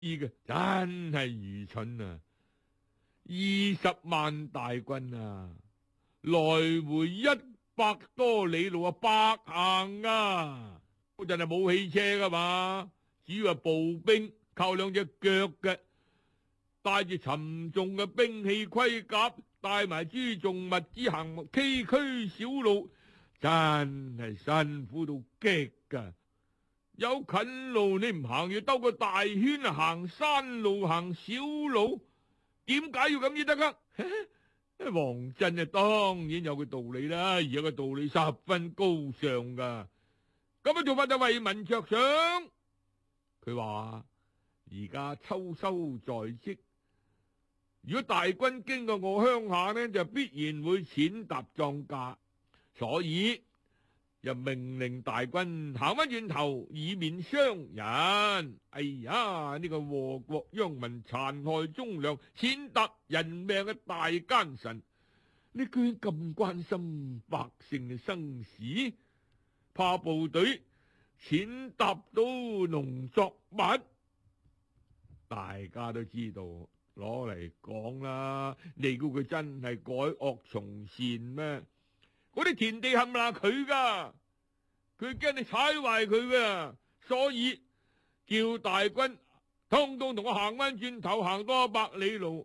呢個真係愚蠢啊！20萬大軍啊，來回100多里路啊，白行啊！嗰陣係冇汽車噶嘛，主要係步兵靠兩隻腳嘅，帶住沉重嘅兵器盔甲，帶埋輜重物資行崎嶇小路，真係辛苦到極噶。有近路你唔行，要兜個大圈行山路行小路，點解要咁至得噶？王振啊，當然有個道理啦，而有個道理十分高尚噶。咁樣做法就為民着想。佢話而家秋收在即，如果大軍經過我鄉下呢，就必然會踐踏莊稼，所以又命令大軍行翻轉頭，以免傷人。哎呀，呢個禍國殃民、殘害忠良、踐踏人命嘅大奸臣，你居然咁關心百姓嘅生死，怕部隊踐踏到農作物？大家都知道，攞嚟講啦，你估佢真係改惡從善咩？嗰啲田地冚唪唥佢噶，佢驚你踩壞佢噶，所以叫大軍通通同我行翻轉頭，行多100里路，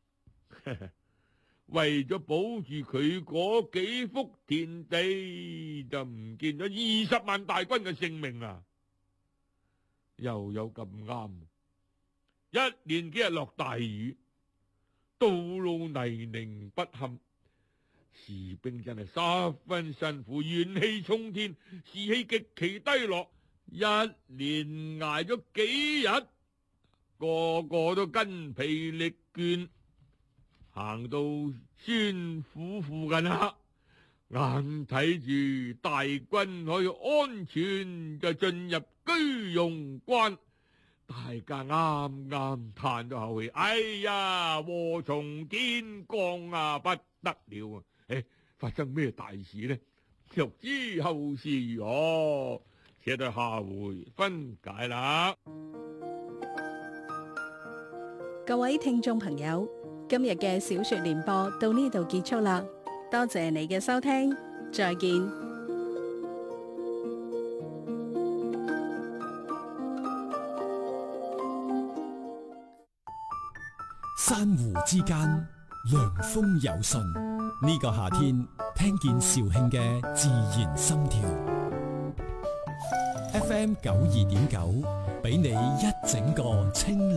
為咗保住佢嗰幾幅田地，就唔見咗20萬大軍嘅性命啊！又有咁啱，一連幾日落大雨，道路泥濘不堪。士兵真係十分辛苦，元氣沖天，士氣極其低落，一連挨咗幾日，個個都筋疲力倦，行到宣府附近啦，眼睇住大軍可以安全就進入居庸關，大家啱啱嘆咗口氣，哎呀，禍從天降啊，不得了啊！發生咩大事呢？欲知後事如何，且待下回分解啦。 各位聽眾朋友，今日嘅小說聯播到呢度結束啦，多謝你嘅收聽，再見。 珊瑚之間，涼風有信。呢個夏天，聽見肇慶嘅自然心跳。FM 92.9，俾你一整個清